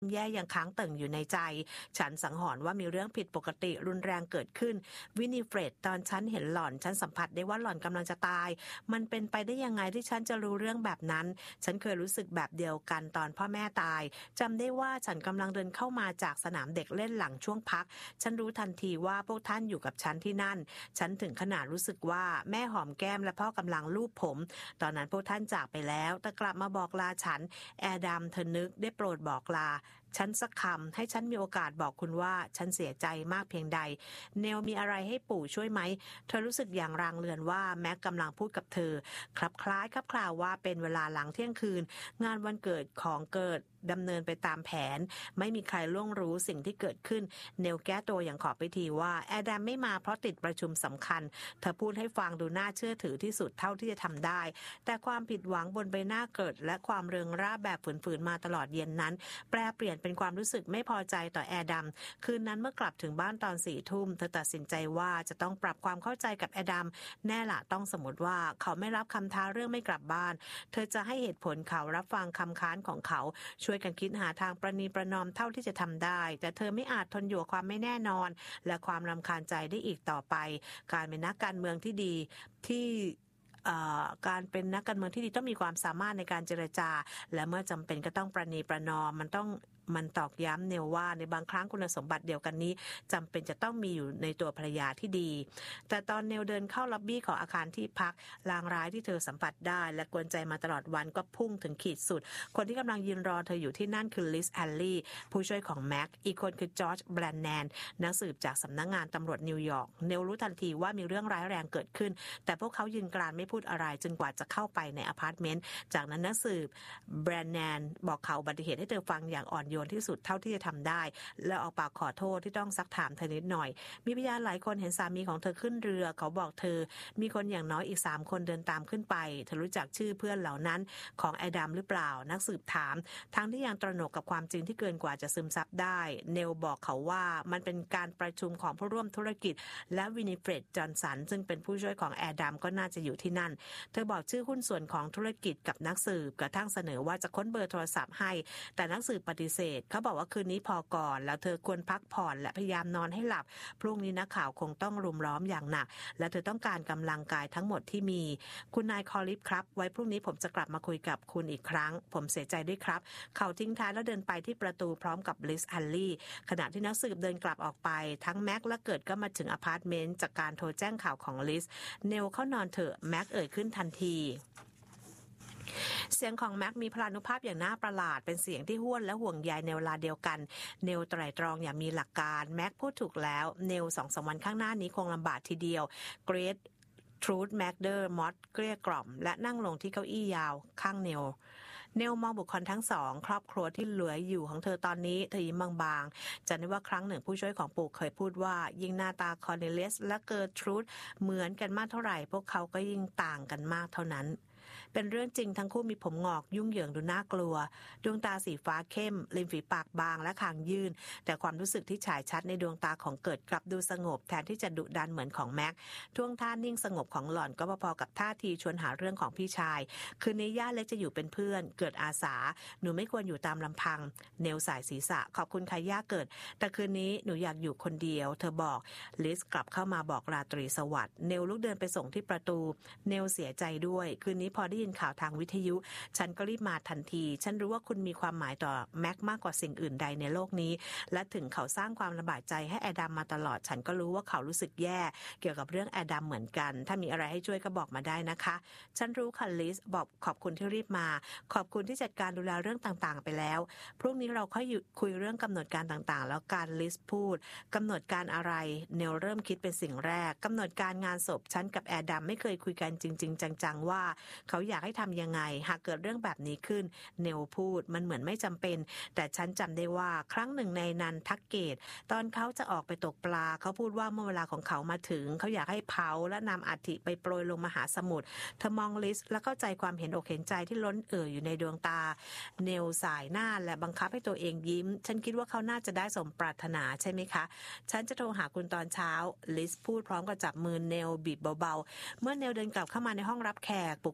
แย่ยังค้างตึงอยู่ในใจฉันสังหรณ์ว่ามีเรื่องผิดปกติรุนแรงเกิดขึ้นวินิเฟรดตอนฉันเห็นหล่อนฉันสัมผัสได้ว่าหล่อนกำลังจะตายมันเป็นไปได้ยังไงที่ฉันจะรู้เรื่องแบบนั้นฉันเคยรู้สึกแบบเดียวกันตอนพ่อแม่ตายจำได้ว่าฉันกำลังเดินเข้ามาจากสนามเด็กเล่นหลังช่วงพักฉันรู้ทันทีว่าพวกท่านอยู่กับฉันที่นั่นฉันถึงขนาดรู้สึกว่าแม่หอมแก้มและพ่อกำลังลูบผมตอนนั้นพวกท่านจากไปแล้วแต่กลับมาบอกลาฉันแอดัมเธอนึกได้โปรดบอกลาฉันสักคำให้ฉันมีโอกาสบอกคุณว่าฉันเสียใจมากเพียงใดเนลมีอะไรให้ปู่ช่วยไหมเธอรู้สึกอย่างรางเรือนว่าแม็กกำลังพูดกับเธอคลับคล้ายคลับคลาว่าเป็นเวลาหลังเที่ยงคืนงานวันเกิดของเกิดดำเนินไปตามแผนไม่มีใครล่วงรู้สิ่งที่เกิดขึ้นเนลแก้ตัวอย่างขอไปทีว่าแอดัมไม่มาเพราะติดประชุมสำคัญเธอพูดให้ฟังดูน่าเชื่อถือที่สุดเท่าที่จะทำได้แต่ความผิดหวังบนใบหน้าเกิดและความเริงร่าแบบฝืนๆมาตลอดเย็นนั้นแปรเปลี่ยนเป็นความรู้สึกไม่พอใจต่อแอดัมคืนนั้นเมื่อกลับถึงบ้านตอน4 ทุ่มเธอตัดสินใจว่าจะต้องปรับความเข้าใจกับแอดัมแน่ละต้องสมมติว่าเขาไม่รับคำท้าเรื่องไม่กลับบ้านเธอจะให้เหตุผลเขารับฟังคำค้านของเขาช่วยกันคิดหาทางประนีประนอมเท่าที่จะทำได้แต่เธอไม่อาจทนอยู่ความไม่แน่นอนและความรำคาญใจได้อีกต่อไปการเป็นนักการเมืองที่ดีที่การเป็นนักการเมืองที่ดีต้องมีความสามารถในการเจรจาและเมื่อจำเป็นก็ต้องประนีประนอมมันตอกย้ำเนลว่าในบางครั้งคุณสมบัติเดียวกันนี้จำเป็นจะต้องมีอยู่ในตัวภรรยาที่ดีแต่ตอนเนลเดินเข้าล็อบบี้ของอาคารที่พักลางร้ายที่เธอสัมผัสได้และกวนใจมาตลอดวันก็พุ่งถึงขีดสุดคนที่กำลังยืนรอเธออยู่ที่นั่นคือลิซแฮลลี่ผู้ช่วยของแม็กอีกคนคือจอร์จแบรนแนนนักสืบจากสำนักงานตำรวจนิวยอร์กเนลรู้ทันทีว่ามีเรื่องร้ายแรงเกิดขึ้นแต่พวกเขายืนกรานไม่พูดอะไรจนกว่าจะเข้าไปในอพาร์ตเมนต์จากนั้นนักสืบแบรนแนนบอกข่าวอุบัติเหตุให้เธอฟังอย่างอ่อนโยนที่สุดเท่าที่จะทำได้และออกปากขอโทษที่ต้องซักถามเธอนิดหน่อยมีพยานหลายคนเห็นสามีของเธอขึ้นเรือเขาบอกเธอมีคนอย่างน้อยอีก3 คนเดินตามขึ้นไปเธอรู้จักชื่อเพื่อนเหล่านั้นของแอดัมหรือเปล่านักสืบถามทั้งที่ยังตระหนกกับความจริงที่เกินกว่าจะซึมซับได้เนลบอกเขาว่ามันเป็นการประชุมของผู้ร่วมธุรกิจและวินิเฟรดจอห์นสันซึ่งเป็นผู้ช่วยของแอดัมก็น่าจะอยู่ที่นั่นเธอบอกชื่อหุ้นส่วนของธุรกิจกับนักสืบกระทั่งเสนอว่าจะค้นเบอร์โทรศัพท์ให้แต่นักสืบปฏิเสธเขาบอกว่าคืนนี้พอก่อนแล้วเธอควรพักผ่อนและพยายามนอนให้หลับพรุ่งนี้นักข่าวคงต้องรุมล้อมอย่างหนักและเธอต้องการกำลังกายทั้งหมดที่มีคุณนายคอลิฟครับไว้พรุ่งนี้ผมจะกลับมาคุยกับคุณอีกครั้งผมเสียใจด้วยครับเขาทิ้งท้ายแล้วเดินไปที่ประตูพร้อมกับลิซแฮลลี่ขณะที่นักสืบเดินกลับออกไปทั้งแม็กและเกิดก็มาถึงอพาร์ตเมนต์จากการโทรแจ้งข่าวของลิซเนลเข้านอนเถอะแม็กเอ่ยขึ้นทันทีเสียงของแม็กมีพลานุภาพอย่างน่าประหลาดเป็นเสียงที่ห้วนและห่วงใยในเวลาเดียวกันเนลไตร่ตรองอย่างมีหลักการแม็กพูดถูกแล้วเนล2-3 วันข้างหน้านี้คงลำบากทีเดียวเกรททรูธแม็กเดอร์มอสเกลี้ยกล่อมและนั่งลงที่เก้าอี้ยาวข้างเนลมองบุคคลทั้งสองครอบครัวที่เหลืออยู่ของเธอตอนนี้เธอยิ้มบางๆจำได้ว่าครั้งหนึ่งผู้ช่วยของปู่เคยพูดว่ายิ่งหน้าตาคอร์เนเลียสและเกิร์ทรูธเหมือนกันมากเท่าไหร่พวกเขาก็ยิ่งต่างกันมากเท่านั้นเป็นเรื่องจริงทั้งคู่มีผมงอกยุ่งเหยิงดูน่ากลัวดวงตาสีฟ้าเข้มริมฝีปากบางและคางยื่นแต่ความรู้สึกที่ฉายชัดในดวงตาของเกิดกลับดูสงบแทนที่จะดุดันเหมือนของแม็กท่วงท่านิ่งสงบของหล่อนก็พอๆกับท่าทีชวนหาเรื่องของพี่ชายคืนนี้ย่าเล็กจะอยู่เป็นเพื่อนเกิดอาสาหนูไม่ควรอยู่ตามลำพังเนลสายศีรษะขอบคุณค่ะย่าเกิดแต่คืนนี้หนูอยากอยู่คนเดียวเธอบอกลิสกลับเข้ามาบอกราตรีสวัสดิ์เนลลุกเดินไปส่งที่ประตูเนลเสียใจด้วยคืนนี้พอได้ยินข่าวทางวิทยุฉันก็รีบมาทันทีฉันรู้ว่าคุณมีความหมายต่อแม็กมากกว่าสิ่งอื่นใดในโลกนี้และถึงเขาสร้างความลำบากใจให้แอดัมมาตลอดฉันก็รู้ว่าเขารู้สึกแย่เกี่ยวกับเรื่องแอดัมเหมือนกันถ้ามีอะไรให้ช่วยก็บอกมาได้นะคะฉันรู้ค่ะลิสบอกขอบคุณที่รีบมาขอบคุณที่จัดการดูแลเรื่องต่างๆไปแล้วพรุ่งนี้เราค่อยคุยเรื่องกำหนดการต่างๆแล้วการลิสพูดกำหนดการอะไรเนลเริ่มคิดเป็นสิ่งแรกกำหนดการงานศพฉันกับแอดัมไม่เคยคุยกันจริงๆจังๆว่าเขาอยากให้ทำยังไงหากเกิดเรื่องแบบนี้ขึ้นเนลพูดมันเหมือนไม่จำเป็นแต่ฉันจำได้ว่าครั้งหนึ่งในนันทักเกตตอนเขาจะออกไปตกปลาเขาพูดว่าเมื่อเวลาของเขามาถึงเขาอยากให้เผาและนำอัฐิไปโปรยลงมหาสมุทรเธอมองลิสและเข้าใจความเห็นอกเห็นใจที่ล้นอยู่ในดวงตาเนลสายหน้าและบังคับให้ตัวเองยิ้มฉันคิดว่าเขาน่าจะได้สมปรารถนาใช่ไหมคะฉันจะโทรหาคุณตอนเช้าลิสพูดพร้อมกับจับมือเนลบีบเบาๆเมื่อเนลเดินกลับเข้ามาในห้องรับแขกปู่ของเธอ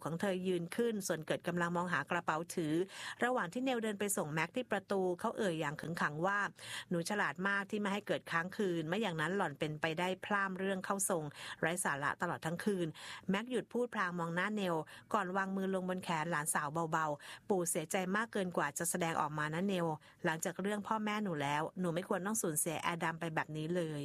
ยืนขึ้นส่วนเกิดกำลังมองหากระเป๋าถือระหว่างที่เนลเดินไปส่งแม็กที่ประตูเขาอย่างขึงขังว่าหนูฉลาดมากที่ไม่ให้เกิดค้างคืนไม่อย่างนั้นหล่อนเป็นไปได้พล่ามเรื่องเข้าส่งไร้สาระตลอดทั้งคืนแม็กหยุดพูดพลางมองหน้าเนลก่อนวางมือลงบนแขนหลานสาวเบาๆปู่เสียใจมากเกินกว่าจะแสดงออกมานะเนลหลังจากเรื่องพ่อแม่หนูแล้วหนูไม่ควรต้องสูญเสียแอดัมไปแบบนี้เลย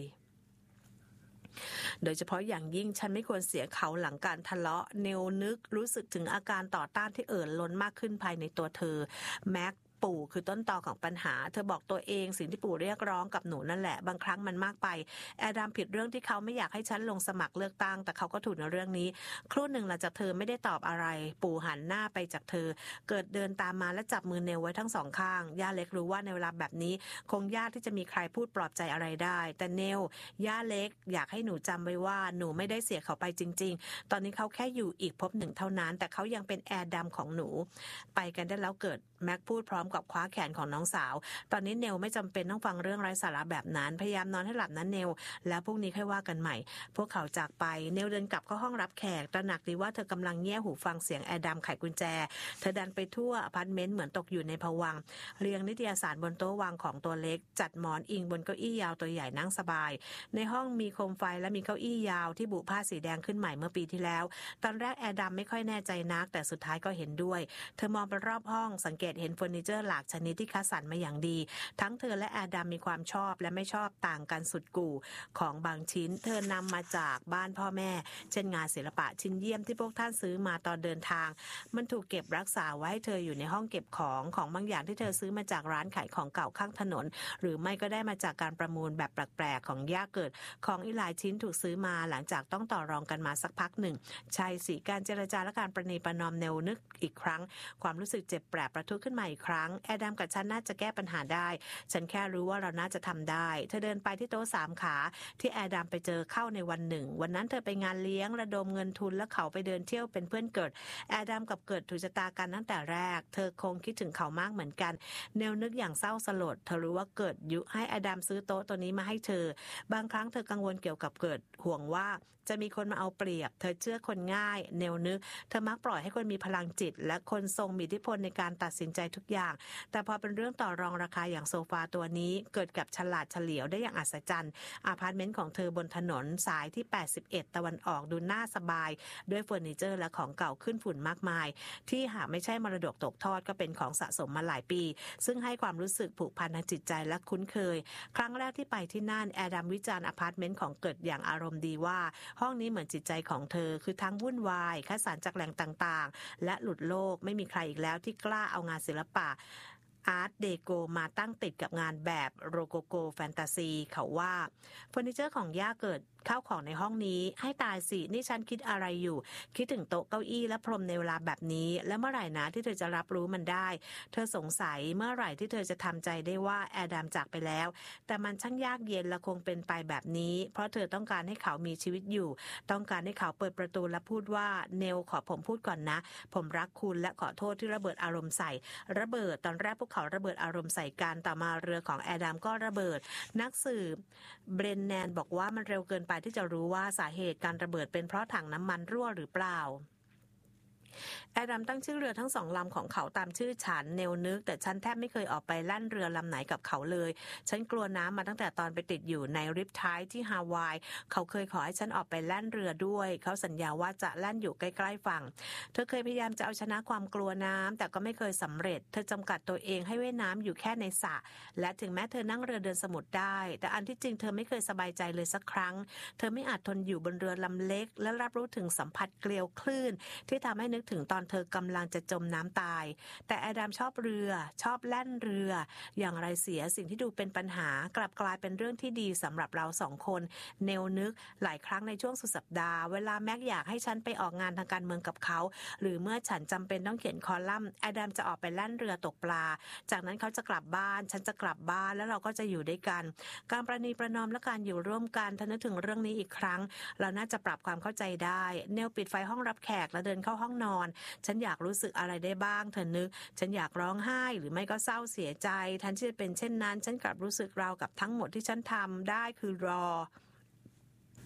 โดยเฉพาะอย่างยิ่งฉันไม่ควรเสียเขาหลังการทะเลาะเนลนึกรู้สึกถึงอาการต่อต้านที่ล้นมากขึ้นภายในตัวเธอแม็กปู่คือต้นตอของปัญหาเธอบอกตัวเองสิ่งที่ปู่เรียกร้องกับหนูนั่นแหละบางครั้งมันมากไปแอดัมผิดเรื่องที่เขาไม่อยากให้ฉันลงสมัครเลือกตั้งแต่เขาก็ถูกในเรื่องนี้ครู่หนึ่งหลังจากเธอไม่ได้ตอบอะไรปู่หันหน้าไปจากเธอเกิดเดินตามมาและจับมือเนลไว้ทั้งสองข้างย่าเล็กรู้ว่าในเวลาแบบนี้คงยากที่จะมีใครพูดปลอบใจอะไรได้แต่เนลย่าเล็กอยากให้หนูจำไว้ว่าหนูไม่ได้เสียเขาไปจริงๆตอนนี้เขาแค่อยู่อีกภพหนึ่งเท่านั้นแต่เขายังเป็นแอดัมของหนูไปกันได้แล้วเกิดแม็กพูดพร้อมกับคว้าแขนของน้องสาวตอนนี้เนลไม่จำเป็นต้องฟังเรื่องไร้สาระแบบนั้นพยายามนอนให้หลับนะเนลแล้วพรุ่งนี้ค่อยว่ากันใหม่พวกเขาจากไปเนลเดินกลับเข้าห้องรับแขกตระหนักดีว่าเธอกำลังเงี่ยหูฟังเสียงแอดัมไขกุญแจเธอดันไปทั่วอพาร์ตเมนต์เหมือนตกอยู่ในภวังค์เรียงนิตยสารบนโต๊ะวางของตัวเล็กจัดหมอนอิงบนเก้าอี้ยาวตัวใหญ่นั่งสบายในห้องมีโคมไฟและมีเก้าอี้ยาวที่บุผ้าสีแดงขึ้นใหม่เมื่อปีที่แล้วตอนแรกแอดัมไม่ค่อยแน่ใจนักแต่สุดท้ายก็เห็นด้วยเธอมองไปรอบห้องสังเกตเห็นเฟอร์นิเจอร์หลากชนิดที่คัดสรรมาอย่างดีทั้งเธอและแอดัมมีความชอบและไม่ชอบต่างกันสุดกู่ของบางชิ้นเธอนำมาจากบ้านพ่อแม่เช่นงานศิลปะชิ้นเยี่ยมที่พวกท่านซื้อมาตอนเดินทางมันถูกเก็บรักษาไว้ให้เธออยู่ในห้องเก็บของบางอย่างที่เธอซื้อมาจากร้านขายของเก่าข้างถนนหรือไม่ก็ได้มาจากการประมูลแบบแปลกๆของย่าเกิดของอีกหลายชิ้นถูกซื้อมาหลังจากต้องต่อรองกันมาสักพักหนึ่งใช่สิการเจรจาและการประนีประนอมเนลนึกอีกครั้งความรู้สึกเจ็บแปรประทุขึ้นมาอีกครั้งแอดัมกับฉันน่าจะแก้ปัญหาได้ฉันแค่รู้ว่าเราน่าจะทำได้เธอเดินไปที่โต๊ะ3ขาที่แอดัมไปเจอเข้าในวันหนึ่งวันนั้นเธอไปงานเลี้ยงระดมเงินทุนและเขาไปเดินเที่ยวเป็นเพื่อนเกิดแอดัมกับเกิดถูกชะตากันตั้งแต่แรกเธอคงคิดถึงเขามากเหมือนกันเนลนึกอย่างเศร้าสลดเธอรู้ว่าเกิดยุให้แอดัมซื้อโต๊ะตัวนี้มาให้เธอบางครั้งเธอกังวลเกี่ยวกับเกิดห่วงว่าจะมีคนมาเอาเปรียบเธอเชื่อคนง่ายเนลนึกเธอมักปล่อยให้คนมีพลังจิตและคนทรงมีอิทธิพลในการตัดสินใจทุกอย่างแต่พอเป็นเรื่องต่อรองราคาอย่างโซฟาตัวนี้เกิดกับฉลาดเฉลียวได้อย่างอัศจรรย์อพาร์ตเมนต์ของเธอบนถนนสายที่81ตะวันออกดูน่าสบายด้วยเฟอร์นิเจอร์และของเก่าขึ้นฝุ่นมากมายที่หากไม่ใช่มรดกตกทอดก็เป็นของสะสมมาหลายปีซึ่งให้ความรู้สึกผูกพันทางจิตใจและคุ้นเคยครั้งแรกที่ไปที่นั่นแอดัมวิจารณ์อพาร์ตเมนต์ของเกิดอย่างอารมณ์ดีว่าห้องนี้เหมือนจิตใจของเธอคือทั้งวุ่นวายคัดสรรจากแหล่งต่างๆและหลุดโลกไม่มีใครอีกแล้วที่กล้าเอางานศิลปะอาร์ตเดโกมาตั้งติดกับงานแบบโรโกโกแฟนตาซีเขาว่าเฟอร์นิเจอร์ของย่าเกิดข้าวของในห้องนี้ให้ตายสินี่ฉันคิดอะไรอยู่คิดถึงโต๊ะเก้าอี้และพรมในเวลาแบบนี้แล้วเมื่อไหร่นะที่เธอจะรับรู้มันได้เธอสงสัยเมื่อไหร่ที่เธอจะทำใจได้ว่าแอดัมจากไปแล้วแต่มันช่างยากเย็นและคงเป็นไปแบบนี้เพราะเธอต้องการให้เขามีชีวิตอยู่ต้องการให้เขาเปิดประตูและพูดว่าเนลขอผมพูดก่อนนะผมรักคุณและขอโทษที่ระเบิดอารมณ์ใส่ระเบิดตอนแรกพวกเขาระเบิดอารมณ์ใส่กันต่อมาเรือของแอดัมก็ระเบิดนักสืบเบรนแนนบอกว่ามันเร็วเกินไปที่จะรู้ว่าสาเหตุการระเบิดเป็นเพราะถังน้ำมันรั่วหรือเปล่าแอดัมตั้งชื่อเรือทั้ง2ลำของเขาตามชื่อฉันเนลนึกแต่ฉันแทบไม่เคยออกไปแล่นเรือลำไหนกับเขาเลยฉันกลัวน้ำมาตั้งแต่ตอนไปติดอยู่ในริปไทด์ที่ฮาวายเขาเคยขอให้ฉันออกไปแล่นเรือด้วยเขาสัญญาว่าจะแล่นอยู่ใกล้ๆฝั่งเธอเคยพยายามจะเอาชนะความกลัวน้ำแต่ก็ไม่เคยสำเร็จเธอจำกัดตัวเองให้ว่ายน้ำอยู่แค่ในสระและถึงแม้เธอนั่งเรือเดินสมุทรได้แต่อันที่จริงเธอไม่เคยสบายใจเลยสักครั้งเธอไม่อาจทนอยู่บนเรือลำเล็กและรับรู้ถึงสัมผัสเกลียวคลื่นที่ทำให้นึกถึงตอนเธอกำลังจะจมน้ำตายแต่แอดัมชอบเรือชอบแล่นเรืออย่างไรเสียสิ่งที่ดูเป็นปัญหากลับกลายเป็นเรื่องที่ดีสำหรับเรา2คนเนลนึกหลายครั้งในช่วงสุดสัปดาห์เวลาแม็กอยากให้ฉันไปออกงานทางการเมืองกับเขาหรือเมื่อฉันจำเป็นต้องเขียนคอลัมน์แอดัมจะออกไปแล่นเรือตกปลาจากนั้นเขาจะกลับบ้านฉันจะกลับบ้านแล้วเราก็จะอยู่ด้วยกันการประนีประนอมและการอยู่ร่วมกันถ้านึกถึงเรื่องนี้อีกครั้งเราน่าจะปรับความเข้าใจได้เนลปิดไฟห้องรับแขกและเดินเข้าห้องนอนฉันอยากรู้สึกอะไรได้บ้างเธอนึกฉันอยากร้องไห้หรือไม่ก็เศร้าเสียใจแทนที่จะเป็นเช่นนั้นฉันกลับรู้สึกราวกับทั้งหมดที่ฉันทำได้คือรอ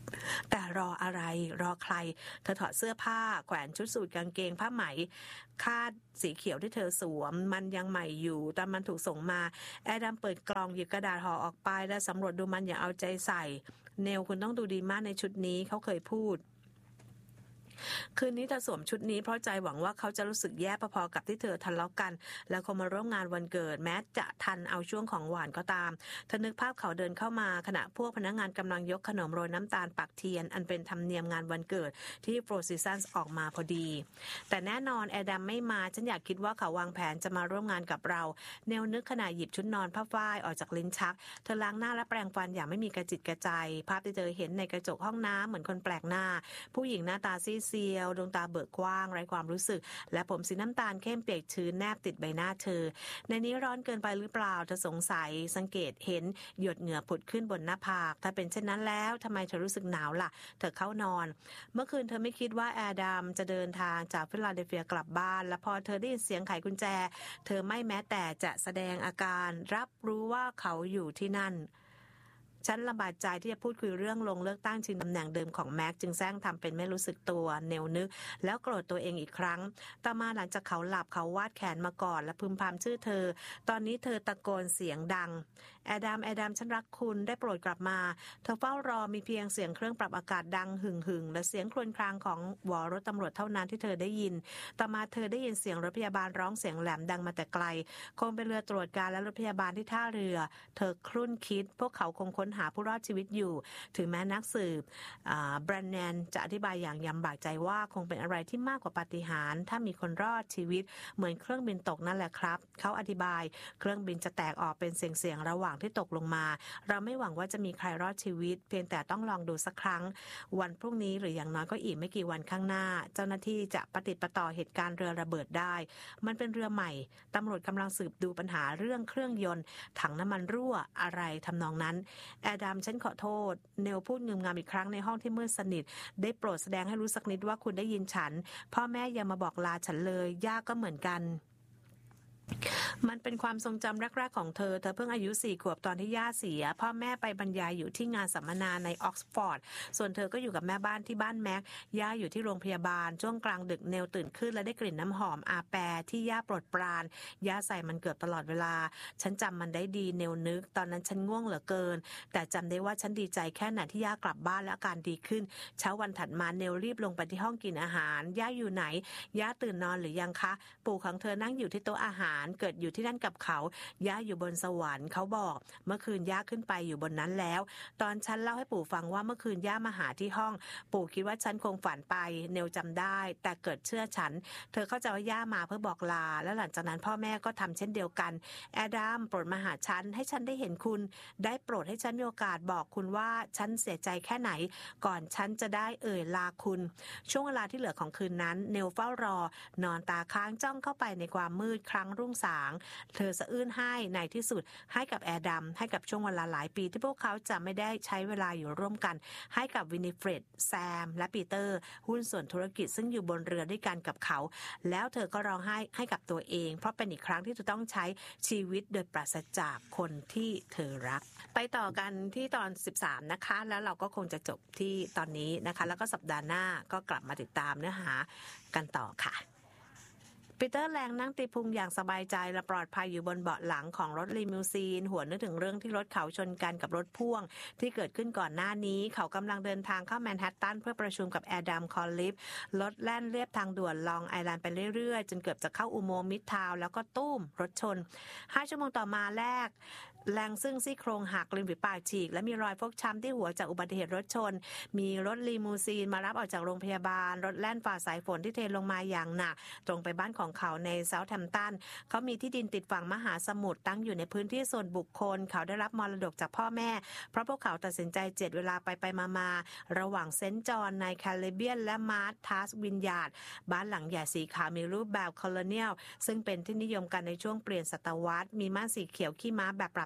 แต่รออะไรรอใครเธอถอดเสื้อผ้าแขวนชุดสูทกางเกงผ้าไหมคาดสีเขียวที่เธอสวมมันยังใหม่อยู่ตอนมันถูกส่งมาแอดัมเปิดกล่องหยิบกระดาษห่อออกไปและสำรวจดูมันอย่างเอาใจใส่เนลคุณต้องดูดีมากในชุดนี้เขาเคยพูดคืนนี้เธอสวมชุดนี้เพราะใจหวังว่าเขาจะรู้สึกแย่พอๆกับที่เธอทะเลาะกันแล้วคงมาร่วมงานวันเกิดแม้จะทันเอาช่วงของหวานก็ตามเธอนึกภาพเขาเดินเข้ามาขณะพวกพนักงานกำลังยกขนมโรยน้ำตาลปักเทียนอันเป็นธรรมเนียมงานวันเกิดที่โฟร์ซีซันส์ออกมาพอดีแต่แน่นอนแอดัมไม่มาฉันอยากคิดว่าเขาวางแผนจะมาร่วมงานกับเราเนลนึกขณะหยิบชุดนอนผ้าฝ้ายออกจากลิ้นชักเธอล้างหน้าและแปรงฟันอย่างไม่มีกระจิตกระใจภาพที่เธอเห็นในกระจกห้องน้ำเหมือนคนแปลกหน้าผู้หญิงหน้าตาซีดเซียวดวงตาเบิกกว้างไร้ความรู้สึกและผมสีน้ำตาลเข้มเปียกชื้นแนบติดใบหน้าเธอในนี้ร้อนเกินไปหรือเปล่าเธอสงสัยสังเกตเห็นหยดเหงื่อผุดขึ้นบนหน้าผากถ้าเป็นเช่นนั้นแล้วทำไมเธอรู้สึกหนาวล่ะเธอเข้านอนเมื่อคืนเธอไม่คิดว่าแอดัมจะเดินทางจากฟิลาเดลเฟียกลับบ้านและพอเธอได้ยินเสียงไขกุญแจเธอไม่แม้แต่จะแสดงอาการรับรู้ว่าเขาอยู่ที่นั่นฉันลำบากใจที่จะพูดคุยเรื่องลงเลือกตั้งชิงตำแหน่งเดิมของแม็กจึงแซงทำเป็นไม่รู้สึกตัวเนลนึกแล้วโกรธตัวเองอีกครั้งต่อมาหลังจากเขาหลับเขาวาดแขนมาก่อนและพึมพำชื่อเธอตอนนี้เธอตะโกนเสียงดังแอดัมฉันรักคุณได้โปรดกลับมาเธอเฝ้ารอมีเพียงเสียงเครื่องปรับอากาศดังหึ่งและเสียงครวญครางของวอรถตำรวจเท่านั้นที่เธอได้ยินต่อมาเธอได้ยินเสียงรถพยาบาลร้องเสียงแหลมดังมาแต่ไกลคงเป็นเรือตรวจการและรถพยาบาลที่ท่าเรือเธอครุ่นคิดพวกเขาคงค้นหาผู้รอดชีวิตอยู่ถึงแม้นักสืบแบรนแนนจะอธิบายอย่างยำบากใจว่าคงเป็นอะไรที่มากกว่าปาฏิหาริย์ถ้ามีคนรอดชีวิตเหมือนเครื่องบินตกนั่นแหละครับเขาอธิบายเครื่องบินจะแตกออกเป็นเสียงระหว่างที่ตกลงมาเราไม่หวังว่าจะมีใครรอดชีวิตเพียงแต่ต้องลองดูสักครั้งวันพรุ่งนี้หรืออย่างน้อยก็อีกไม่กี่วันข้างหน้าเจ้าหน้าที่จะปฏิบัติต่อเหตุการณ์เรือระเบิดได้มันเป็นเรือใหม่ตำรวจกำลังสืบดูปัญหาเรื่องเครื่องยนต์ถังน้ำมันรั่วอะไรทำนองนั้นแอดัมฉันขอโทษเนลพูดงึมงำอีกครั้งในห้องที่มืดสนิทได้โปรดแสดงให้รู้สักนิดว่าคุณได้ยินฉันพ่อแม่อย่ามาบอกลาฉันเลยย่าก็เหมือนกันมันเป็นความทรงจำแรกๆของเธอเพิ่งอายุ4 ขวบตอนที่ย่าเสียพ่อแม่ไปบรรยายอยู่ที่งานสัมมนาในออกซฟอร์ดส่วนเธอก็อยู่กับแม่บ้านที่บ้านแม็กย่าอยู่ที่โรงพยาบาลช่วงกลางดึกเนลตื่นขึ้นและได้กลิ่นน้ำหอมอาแปรที่ย่าโปรดปรานย่าใส่มันเกือบตลอดเวลาฉันจำมันได้ดีเนลนึกตอนนั้นฉันง่วงเหลือเกินแต่จำได้ว่าฉันดีใจแค่ไหนที่ย่ากลับบ้านและอาการดีขึ้นเช้าวันถัดมาเนลรีบลงไปที่ห้องกินอาหารย่าอยู่ไหนย่าตื่นนอนหรือยังคะปู่ของเธอนั่งอยู่ที่โต๊ะอาหารเกิดอยู่ที่นั่นกับเขาย่าอยู่บนสวรรค์เขาบอกเมื่อคืนย่าขึ้นไปอยู่บนนั้นแล้วตอนฉันเล่าให้ปู่ฟังว่าเมื่อคืนย่ามาหาที่ห้องปู่คิดว่าฉันคงฝันไปเนลจำได้แต่เกิดเชื่อฉันเธอเข้าใจว่าย่ามาเพื่อบอกลาและหลังจากนั้นพ่อแม่ก็ทำเช่นเดียวกันแอดัมโปรดมาหาฉันให้ฉันได้เห็นคุณได้โปรดให้ฉันมีโอกาสบอกคุณว่าฉันเสียใจแค่ไหนก่อนฉันจะได้ลาคุณช่วงเวลาที่เหลือของคืนนั้นเนลเฝ้ารอนอนตาค้างจ้องเข้าไปในความมืดครั้งรุ่งสางเธอสะอื้นให้ในที่สุดให้กับแอดัมให้กับช่วงเวลาหลายปีที่พวกเขาจะไม่ได้ใช้เวลาอยู่ร่วมกันให้กับวินิเฟรดแซมและปีเตอร์หุ้นส่วนธุรกิจซึ่งอยู่บนเรือด้วยกันกับเขาแล้วเธอก็ร้องไห้ให้กับตัวเองเพราะเป็นอีกครั้งที่เธอต้องใช้ชีวิตโดยปราศจากคนที่เธอรักไปต่อกันที่ตอน13นะคะแล้วเราก็คงจะจบที่ตอนนี้นะคะแล้วก็สัปดาห์หน้าก็กลับมาติดตามเนื้อหากันต่อค่ะปีเตอร์แลงนั่งตีพุงอย่างสบายใจและปลอดภัยอยู่บนเบาะหลังของรถลีมูซีนหัวนึกถึงเรื่องที่รถเขาชนกันกับรถพ่วงที่เกิดขึ้นก่อนหน้านี้เขากำลังเดินทางเข้าแมนฮัตตันเพื่อประชุมกับแอดัมคอลลิฟรถแล่นเลียบทางด่วนลองไอแลนด์ไปเรื่อยๆจนเกือบจะเข้าอุโมงค์มิดทาวน์แล้วก็ตุ้มรถชน5 ชั่วโมงต่อมาแลงซึ่งซี่โครงหักริมฝีปากฉีกและมีรอยฟกช้ำที่หัวจากอุบัติเหตุรถชนมีรถลีมูซีนมารับออกจากโรงพยาบาลรถแล่นฝ่าสายฝนที่เทลงมาอย่างหนักตรงไปบ้านของเขาในเซาท์แฮมป์ตันเขามีที่ดินติดฝั่งมหาสมุทรตั้งอยู่ในพื้นที่ส่วนบุคคลเขาได้รับมรดกจากพ่อแม่เพราะพวกเขาตัดสินใจ7 เวลาไปมาระหว่างเซนต์จอห์นในแคริบเบียนและมาร์ทัสวินยาร์ดบ้านหลังใหญ่สีขาวมีรูปแบบโคโลเนียลซึ่งเป็นที่นิยมกันในช่วงเปลี่ยนศตวรรษมีม่านสีเขียวขี้ม้าแบบปรับ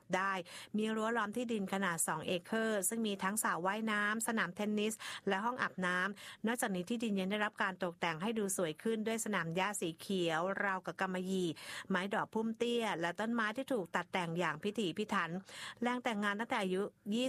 ได้มีรั้วล้อมที่ดินขนาด2เอเคอร์ซึ่งมีทั้งสระว่ายน้ำสนามเทนนิสและห้องอาบน้ำนอกจากนี้ที่ดินยังได้รับการตกแต่งให้ดูสวยขึ้นด้วยสนามหญ้าสีเขียวราวกับกำมะหยี่ไม้ดอกพุ่มเตี้ยและต้นไม้ที่ถูกตัดแต่งอย่างพิถีพิถันแรงแต่งงานตั้งแต่อายุ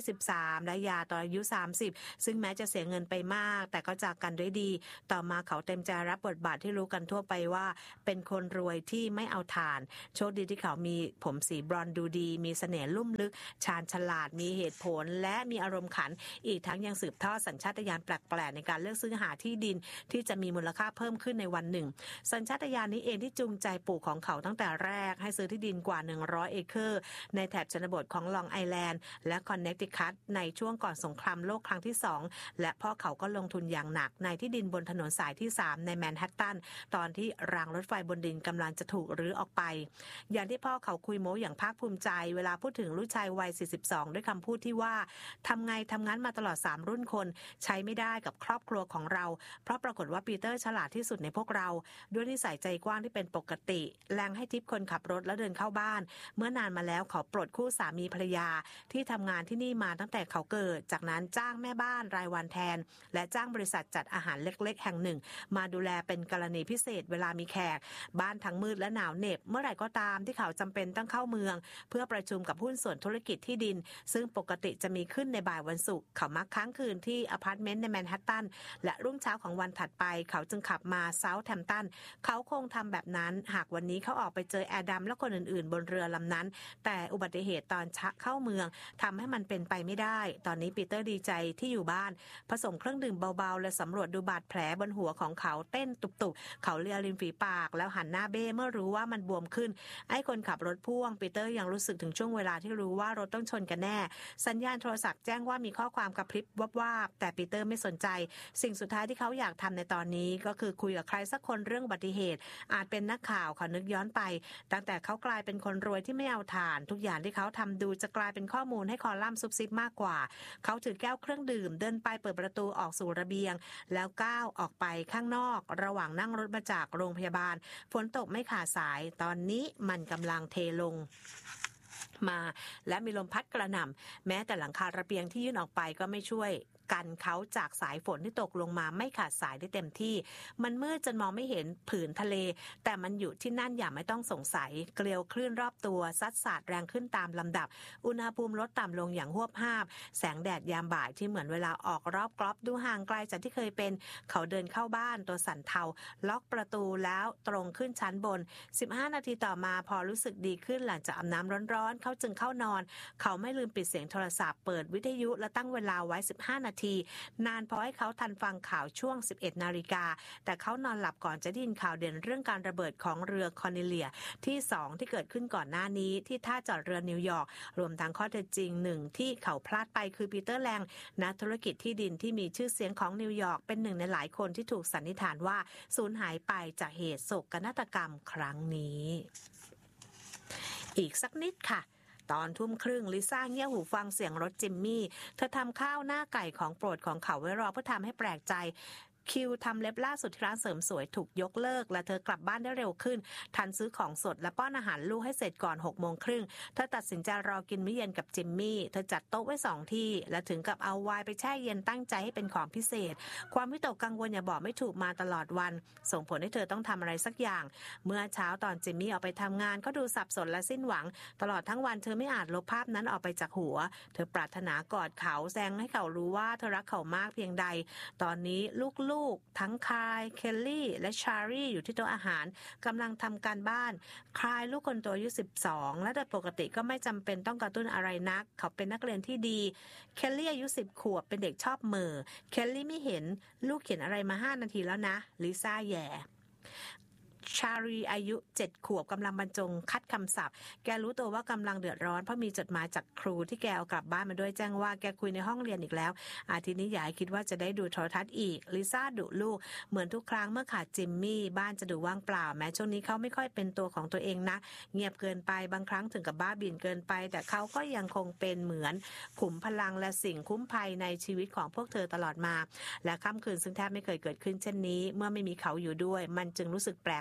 23และหย่าตอนอายุ30ซึ่งแม้จะเสียเงินไปมากแต่ก็จากกันด้วยดีต่อมาเขาเต็มใจรับบทบาทที่รู้กันทั่วไปว่าเป็นคนรวยที่ไม่เอาทานโชคดีที่เขามีผมสีบรอนซ์ดูดีมีเสน่ห์ลุ่มลึกชาญฉลาดมีเหตุผลและมีอารมณ์ขันอีกทั้งยังสืบทอดสัญชาตญาณแปลกๆในการเลือกซื้อหาที่ดินที่จะมีมูลค่าเพิ่มขึ้นในวันหนึ่งสัญชาตญาณนี้เองที่จูงใจปู่ของเขาตั้งแต่แรกให้ซื้อที่ดินกว่า100เอเคอร์ในแถบชนบทของลองไอแลนด์และคอนเนคติคัตในช่วงก่อนสงครามโลกครั้งที่2และพ่อเขาก็ลงทุนอย่างหนักในที่ดินบนถนนสายที่3ในแมนฮัตตันตอนที่รางรถไฟบนดินกำลังจะถูกรื้อออกไปอย่างที่พ่อเขาคุยโม้อย่างภาคภูมิใจเวลาพูดถึงลูกชายวัย42ด้วยคำพูดที่ว่าทำงั้นมาตลอด3รุ่นคนใช้ไม่ได้กับครอบครัวของเราเพราะปรากฏว่าปีเตอร์ฉลาดที่สุดในพวกเราด้วยนิสัยใจกว้างที่เป็นปกติแรงให้ทิปคนขับรถแล้วเดินเข้าบ้านเมื่อนานมาแล้วเขาปลดคู่สามีภรรยาที่ทำงานที่นี่มาตั้งแต่เขาเกิดจากนั้นจ้างแม่บ้านรายวันแทนและจ้างบริษัทจัดอาหารเล็กๆแห่งหนึ่งมาดูแลเป็นกรณีพิเศษเวลามีแขกบ้านทั้งมืดและหนาวเหน็บเมื่อไหร่ก็ตามที่เขาจำเป็นต้องเข้าเมืองเพื่อประชุมกับหุ้นส่วนธุรกิจที่ดินซึ่งปกติจะมีขึ้นในบ่ายวันศุกร์เขามักค้างคืนที่อพาร์ตเมนต์ในแมนฮัตตันและรุ่งเช้าของวันถัดไปเขาจึงขับมาเซาท์แฮมป์ตันเขาคงทำแบบนั้นหากวันนี้เขาออกไปเจอแอดัมและคนอื่นๆบนเรือลำนั้นแต่อุบัติเหตุตอนเข้าเมืองทำให้มันเป็นไปไม่ได้ตอนนี้ปีเตอร์ดีใจที่อยู่บ้านผสมเครื่องดื่มเบาๆและสำรวจดูบาดแผลบนหัวของเขาเต้นตุบๆเขาเลียริมฝีปากแล้วหันหน้าเบ้เมื่อรู้ว่ามันบวมขึ้นไอ้คนขับรถพ่วงปีเตอร์ยังรู้สึกถึงช่วงเวลาที่รู้ว่ารถต้องชนกันแน่สัญญาณโทรศัพท์แจ้งว่ามีข้อความกระพริบวาบๆแต่ปีเตอร์ไม่สนใจสิ่งสุดท้ายที่เขาอยากทำในตอนนี้ก็คือคุยกับใครสักคนเรื่องอุบัติเหตุอาจเป็นนักข่าวเขานึกย้อนไปตั้งแต่เขากลายเป็นคนรวยที่ไม่เอาถ่านทุกอย่างที่เขาทำดูจะกลายเป็นข้อมูลให้คอลัมน์ซุบซิบมากกว่าเขาถือแก้วเครื่องดื่มเดินไปเปิดประตูออกสู่ระเบียงแล้วก้าวออกไปข้างนอกระหว่างนั่งรถมาจากโรงพยาบาลฝนตกไม่ขาดสายตอนนี้มันกำลังเทลงมาและมีลมพัดกระหน่ำแม้แต่หลังคาระเบียงที่ยื่นออกไปก็ไม่ช่วยกันเขาจากสายฝนที่ตกลงมาไม่ขาดสายได้เต็มที่มันมืดจนมองไม่เห็นผืนทะเลแต่มันอยู่ที่นั่นอย่างไม่ต้องสงสัยเกลียวคลื่นรอบตัวซัดสาดแรงขึ้นตามลำดับอุณหภูมิลดต่ำลงอย่างหวบหาบแสงแดดยามบ่ายที่เหมือนเวลาออกรอบกรอบดูห่างไกลจากที่เคยเป็นเขาเดินเข้าบ้านตัวสั่นเทาล็อกประตูแล้วตรงขึ้นชั้นบน15นาทีต่อมาพอรู้สึกดีขึ้นหลังจากอาบน้ำร้อนๆเขาจึงเข้านอนเขาไม่ลืมปิดเสียงโทรศัพท์เปิดวิทยุและตั้งเวลาไว้15นาทีนานพอให้เขาทันฟังข่าวช่วง 11 นาฬิกาแต่เขานอนหลับก่อนจะได้ยินข่าวเด่นเรื่องการระเบิดของเรือคอร์เนเลียที่2ที่เกิดขึ้นก่อนหน้านี้ที่ท่าจอดเรือนิวยอร์กรวมทั้งข้อเท็จจริงหนึ่งที่เขาพลาดไปคือปีเตอร์แลงนักธุรกิจที่ดินที่มีชื่อเสียงของนิวยอร์กเป็นหนึ่งในหลายคนที่ถูกสันนิษฐานว่าสูญหายไปจากเหตุโศกนาฏกรรมครั้งนี้อีกสักนิดค่ะตอนทุ่มครึ่งลิซ่าเงี่ยหูฟังเสียงรถจิมมี่เธอทำข้าวหน้าไก่ของโปรดของเขาไว้รอเพื่อทำให้แปลกใจคิวทำเล็บล่าสุดที่ร้านเสริมสวยถูกยกเลิกและเธอกลับบ้านได้เร็วขึ้นทันซื้อของสดและป้อนอาหารลูกให้เสร็จก่อน 18:30 น.เธอตัดสินใจรอกินมื้อเย็นกับจิมมี่เธอจัดโต๊ะไว้2ที่และถึงกับเอาไวน์ไปแช่เย็นตั้งใจให้เป็นของพิเศษความวิตกกังวลอย่าบอกไม่ถูกมาตลอดวันส่งผลให้เธอต้องทำอะไรสักอย่างเมื่อเช้าตอนจิมมี่ออกไปทำงานก็ดูสับสนและสิ้นหวังตลอดทั้งวันเธอไม่อาจลบภาพนั้นออกไปจากหัวเธอปรารถนากอดเขาแสดงให้เขารู้ว่าเธอรักเขามากเพียงใดตอนนี้ลูกๆทั้งคายเคลลี่และชารีอยู่ที่โต๊ะอาหารกำลังทำการบ้านคายลูกคนโตอายุ12และโดยปกติก็ไม่จำเป็นต้องกระตุ้นอะไรนักเขาเป็นนักเรียนที่ดีเคลลี่อายุ10 ขวบเป็นเด็กชอบเหม่อเคลลี่ไม่เห็นลูกเขียนอะไรมา5 นาทีแล้วนะลิซ่าแย่ชารีอายุ7 ขวบกำลังบรรจงคัดคำศัพท์แกรู้ตัวว่ากำลังเดือดร้อนเพราะมีจดหมายจากครูที่แกเอากลับบ้านมาด้วยแจ้งว่าแกคุยในห้องเรียนอีกแล้วอาทิตย์นี้อย่าคิดว่าจะได้ดูโทรทัศน์อีกลิซ่าดุลูกเหมือนทุกครั้งเมื่อขาดจิมมี่บ้านจะดูว่างเปล่าแม้ช่วงนี้เขาไม่ค่อยเป็นตัวของตัวเองนะเงียบเกินไปบางครั้งถึงกับบ้าบิ่นเกินไปแต่เขาก็ยังคงเป็นเหมือนขุมพลังและสิ่งคุ้มภัยในชีวิตของพวกเธอตลอดมาและค่ำคืนซึ่งแทบไม่เคยเกิดขึ้นเช่นนี้เมื่อไม่มีเขาอยู่ด้วยมันจึงรู้สึกแปลก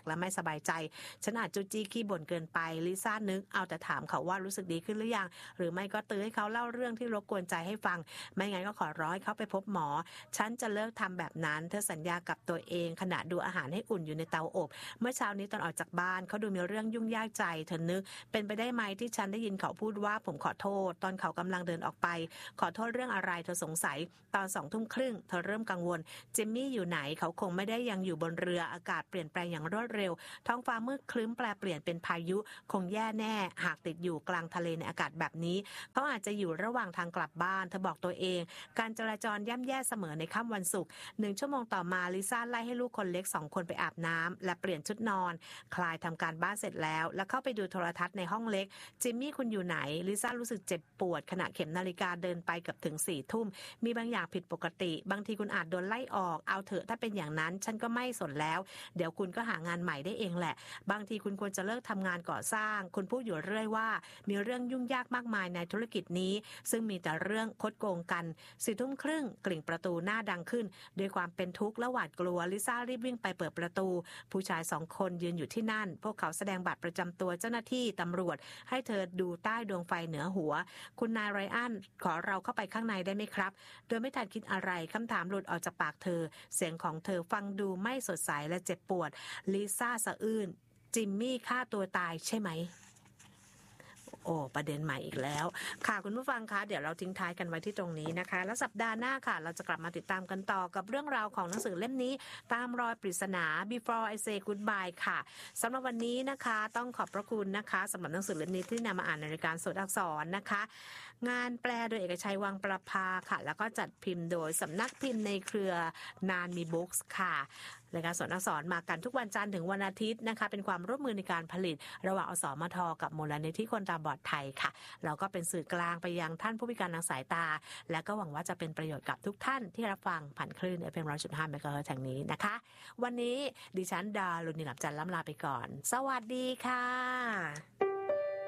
และไม่สบายใจฉันอาจจู้จี้ขี้บ่นเกินไปลิซ่านึกเอาแต่ถามเขาว่ารู้สึกดีขึ้นหรือยังหรือไม่ก็ตื้อให้เขาเล่าเรื่องที่รบกวนใจให้ฟังไม่งั้นก็ขอร้องให้เขาไปพบหมอฉันจะเลิกทำแบบนั้นเธอสัญญากับตัวเองขณะดูอาหารให้อุ่นอยู่ในเตาอบเมื่อเช้านี้ตอนออกจากบ้านเขาดูมีเรื่องยุ่งยากใจเธอนึกเป็นไปได้ไหมที่ฉันได้ยินเขาพูดว่าผมขอโทษตอนเขากำลังเดินออกไปขอโทษเรื่องอะไรเธอสงสัยตอน 20:30 เธอเริ่มกังวลจิมมี่อยู่ไหนเขาคงไม่ได้ยังอยู่บนเรืออากาศเปลี่ยนแปลงอย่างรวดเร็วท้องฟ้ามืดครึ้มแปรเปลี่ยนเป็นพายุคงแย่แน่หากติดอยู่กลางทะเลในอากาศแบบนี้เขาอาจจะอยู่ระหว่างทางกลับบ้านเธอบอกตัวเองการจราจรย่ำแย่เสมอในค่ำวันศุกร์1 ชั่วโมงต่อมาลิซ่าไล่ให้ลูกคนเล็ก2 คนไปอาบน้ำและเปลี่ยนชุดนอนคลายทำการบ้านเสร็จแล้วเข้าไปดูโทรทัศน์ในห้องเล็กจิมมี่คุณอยู่ไหนลิซ่ารู้สึกเจ็บปวดขณะเข็มนาฬิกาเดินไปเกือบถึง 4 ทุ่มมีบางอย่างผิดปกติบางทีคุณอาจโดนไล่ออกเอาเถอะถ้าเป็นอย่างนั้นฉันก็ไม่สนแล้วเดี๋ยวคุณก็หางานใหม่ได้เองแหละบางทีคุณควรจะเลิกทำงานก่อสร้างคุณพูดอยู่เรื่อยว่ามีเรื่องยุ่งยากมากมายในธุรกิจนี้ซึ่งมีแต่เรื่องคดโกงกัน4:30กลิ่งประตูหน้าดังขึ้นด้วยความเป็นทุกข์และหวาดกลัวลิซ่ารีบวิ่งไปเปิดประตูผู้ชาย2 คนยืนอยู่ที่นั่นพวกเขาแสดงบัตรประจำตัวเจ้าหน้าที่ตำรวจให้เธอดูใต้ดวงไฟเหนือหัวคุณนายไรอันขอเราเข้าไปข้างในได้ไหมครับโดยไม่ทันคิดอะไรคำถามหลุดออกจากปากเธอเสียงของเธอฟังดูไม่สดใสและเจ็บปวดลิซ่าสะอื้นจิมมี่ฆ่าตัวตายใช่ไหมโอ้ประเด็นใหม่อีกแล้วค่ะคุณผู้ฟังคะเดี๋ยวเราทิ้งท้ายกันไว้ที่ตรงนี้นะคะแล้วสัปดาห์หน้าค่ะเราจะกลับมาติดตามกันต่อกับเรื่องราวของหนังสือเล่มนี้ตามรอยปริศนา Before I Say Goodbye ค่ะสำหรับวันนี้นะคะต้องขอบพระคุณนะคะสำหรับหนังสือเล่มนี้ที่นำมาอ่านในรายการสดอักษรนะคะงานแปลโดยเอกชัยวังประภาค่ะแล้วก็จัดพิมพ์โดยสำนักพิมพ์ในเครือนานมีบุ๊กส์ค่ะรายการสดอักษรมากันทุกวันจันทร์ถึงวันอาทิตย์นะคะเป็นความร่วมมือในการผลิตระหว่างอสมทกับมูลนิธิคนตาบอดไทยค่ะเราก็เป็นสื่อกลางไปยังท่านผู้พิการทางสายตาและก็หวังว่าจะเป็นประโยชน์กับทุกท่านที่รับฟังผ่านคลื่น FM 100.5 MHz แห่งนี้นะคะวันนี้ดิฉันดารุณีหลับจันทร์ล่ำลาไปก่อนสวัสดีค่ะ